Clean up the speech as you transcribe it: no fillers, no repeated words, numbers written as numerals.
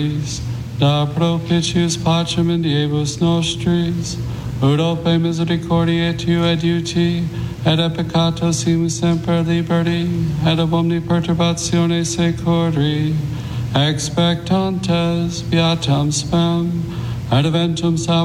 da propitius pacem in diebus nostris, ut ope misericordiae tu et iuti, et a peccato simus semper liberi, et ab omni perturbatione securi, expectantes beatam spem, et eventum salvationem